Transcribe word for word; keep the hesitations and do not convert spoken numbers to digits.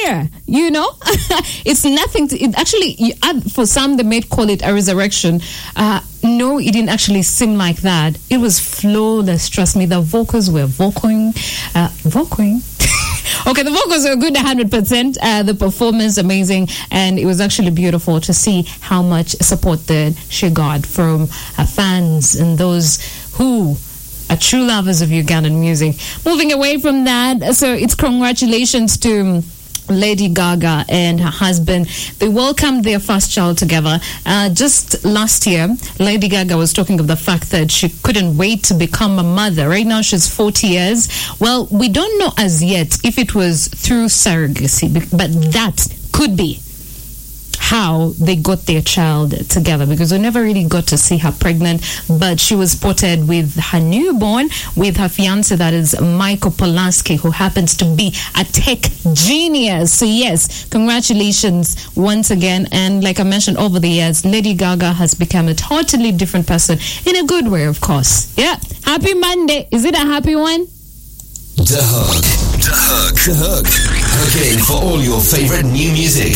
here, you know. It's nothing to it actually you, uh, for some they may call it a resurrection. Uh no, it didn't actually seem like that. It was flawless, trust me. The vocals were vocaling uh vocaling Okay, the vocals were good one hundred percent. Uh, the performance, amazing. And it was actually beautiful to see how much support that she got from her fans and those who are true lovers of Ugandan music. Moving away from that, so it's congratulations to Lady Gaga and her husband. They welcomed their first child together. Uh, just last year, Lady Gaga was talking of the fact that she couldn't wait to become a mother. Right now, she's forty years. Well, we don't know as yet if it was through surrogacy, but that could be how they got their child together, because we never really got to see her pregnant, but she was spotted with her newborn with her fiance, that is Michael Polaski, who happens to be a tech genius. So yes, congratulations once again. And like I mentioned, over the years, Lady Gaga has become a totally different person, in a good way, of course. Yeah, happy Monday. Is it a happy one? The Hook. The Hook. The Hook. Hooking for all your favorite new music.